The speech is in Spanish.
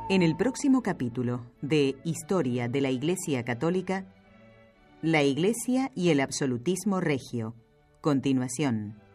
En el próximo capítulo de Historia de la Iglesia Católica, la Iglesia y el absolutismo regio. Continuación.